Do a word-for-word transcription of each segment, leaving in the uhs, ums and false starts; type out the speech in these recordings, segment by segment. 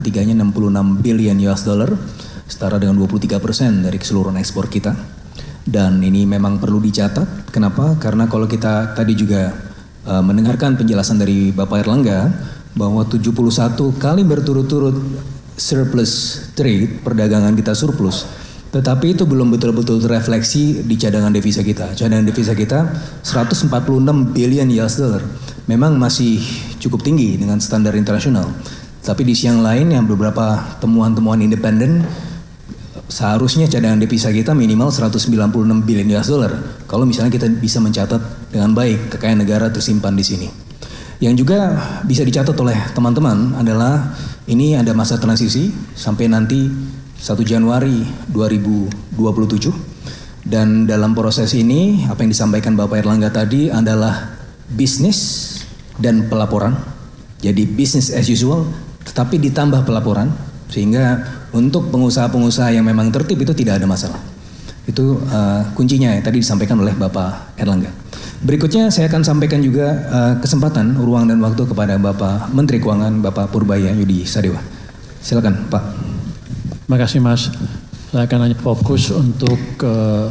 Tiganya enam puluh enam billion U S dollar, setara dengan dua puluh tiga persen dari keseluruhan ekspor kita. Dan ini memang perlu dicatat. Kenapa? Karena kalau kita tadi juga uh, mendengarkan penjelasan dari Bapak Airlangga bahwa tujuh puluh satu kali berturut-turut surplus trade, perdagangan kita surplus. Tetapi itu belum betul-betul terrefleksi di cadangan devisa kita. Cadangan devisa kita seratus empat puluh enam billion U S dollar. Memang masih cukup tinggi dengan standar internasional. Tapi di siang lain yang beberapa temuan-temuan independen, seharusnya cadangan devisa kita minimal seratus sembilan puluh enam billion U S dollar. Kalau misalnya kita bisa mencatat dengan baik kekayaan negara tersimpan di sini. Yang juga bisa dicatat oleh teman-teman adalah ini ada masa transisi sampai nanti satu Januari dua ribu dua puluh tujuh. Dan dalam proses ini apa yang disampaikan Bapak Airlangga tadi adalah bisnis dan pelaporan. Jadi business as usual, tetapi ditambah pelaporan, sehingga untuk pengusaha-pengusaha yang memang tertib itu tidak ada masalah. Itu uh, kuncinya yang tadi disampaikan oleh Bapak Airlangga. Berikutnya saya akan sampaikan juga uh, kesempatan, ruang dan waktu kepada Bapak Menteri Keuangan, Bapak Purbaya Yudi Sadewa. Silakan Pak. Terima kasih Mas. Saya akan hanya fokus untuk uh,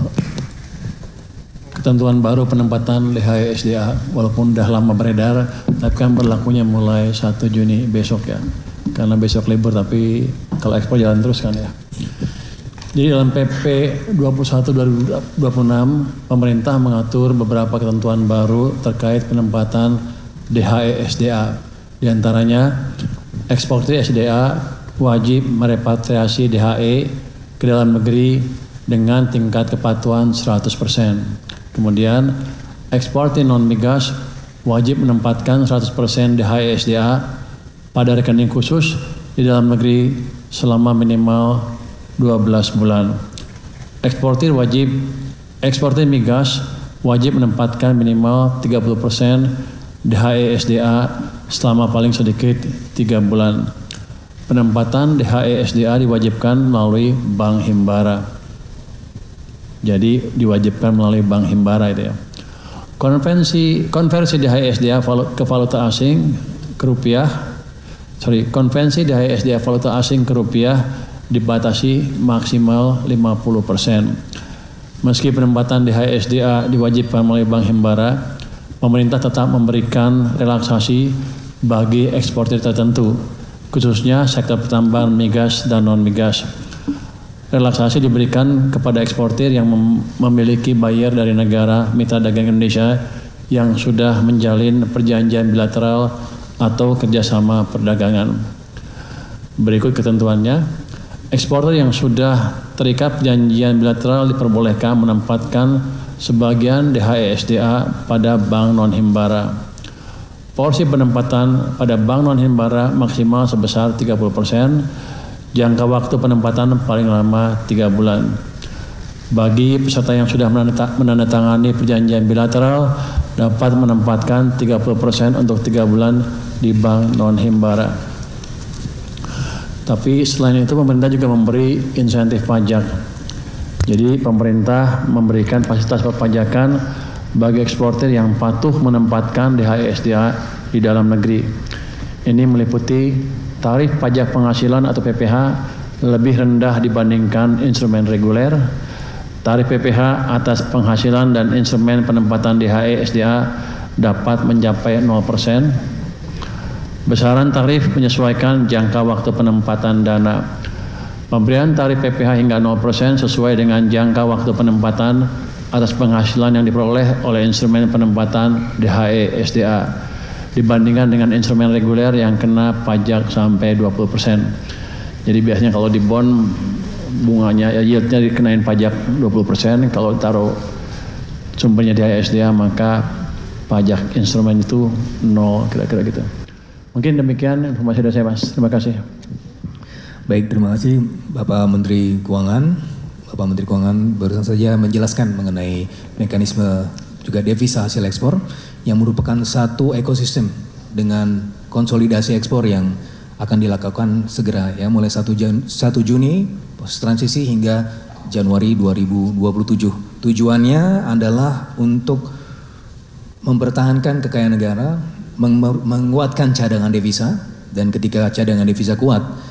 ketentuan baru penempatan D H E S D A, walaupun sudah lama beredar, tapi kan berlakunya mulai satu Juni besok ya. Karena besok libur, tapi kalau ekspor jalan terus kan ya. Jadi dalam P P dua puluh satu dua ribu dua puluh enam, pemerintah mengatur beberapa ketentuan baru terkait penempatan D H E S D A. Di antaranya, eksportir S D A wajib merepatriasi D H E ke dalam negeri dengan tingkat kepatuhan seratus persen. Kemudian, eksportir non-migas wajib menempatkan seratus persen D H E S D A pada rekening khusus di dalam negeri selama minimal dua belas bulan. Eksportir wajib, eksportir migas wajib menempatkan minimal tiga puluh persen D H E S D A selama paling sedikit tiga bulan. Penempatan D H E S D A diwajibkan melalui Bank Himbara. Jadi diwajibkan melalui Bank Himbara itu ya. Konvensi konversi D H E S D A ke valuta asing ke rupiah, sorry, konvensi D H E S D A valuta asing ke rupiah dibatasi maksimal lima puluh persen. Meski penempatan D H E S D A diwajibkan melalui Bank Himbara, pemerintah tetap memberikan relaksasi bagi eksportir tertentu, khususnya sektor pertambangan migas dan non-migas. Relaksasi diberikan kepada eksportir yang mem memiliki buyer dari negara mitra dagang Indonesia yang sudah menjalin perjanjian bilateral atau kerjasama perdagangan. Berikut ketentuannya, eksportir yang sudah terikat perjanjian bilateral diperbolehkan menempatkan sebagian D H E S D A pada bank non-himbara. Porsi penempatan pada bank non-himbara maksimal sebesar tiga puluh persen. Jangka waktu penempatan paling lama tiga bulan. Bagi peserta yang sudah menandatangani perjanjian bilateral dapat menempatkan tiga puluh persen untuk tiga bulan di bank non-himbara. Tapi selain itu pemerintah juga memberi insentif pajak. Jadi pemerintah memberikan fasilitas perpajakan bagi eksportir yang patuh menempatkan D H E S D A di dalam negeri. Ini meliputi tarif pajak penghasilan atau P P H lebih rendah dibandingkan instrumen reguler. Tarif P P H atas penghasilan dan instrumen penempatan D H E S D A dapat mencapai nol persen. Besaran tarif menyesuaikan jangka waktu penempatan dana. Pemberian tarif P P H hingga nol persen sesuai dengan jangka waktu penempatan atas penghasilan yang diperoleh oleh instrumen penempatan D H E S D A dibandingkan dengan instrumen reguler yang kena pajak sampai dua puluh persen. Jadi biasanya kalau di bond bunganya ya yieldnya dikenain pajak dua puluh persen, kalau taruh sumbernya di D H E S D A maka pajak instrumen itu nol, kira-kira gitu. Mungkin demikian informasi dari saya Mas. Terima kasih. Baik, terima kasih Bapak Menteri Keuangan. Bapak Menteri Keuangan barusan saja menjelaskan mengenai mekanisme juga devisa hasil ekspor yang merupakan satu ekosistem dengan konsolidasi ekspor yang akan dilakukan segera ya mulai satu Juni pos transisi hingga Januari dua ribu dua puluh tujuh. Tujuannya adalah untuk mempertahankan kekayaan negara, menguatkan cadangan devisa, dan ketika cadangan devisa kuat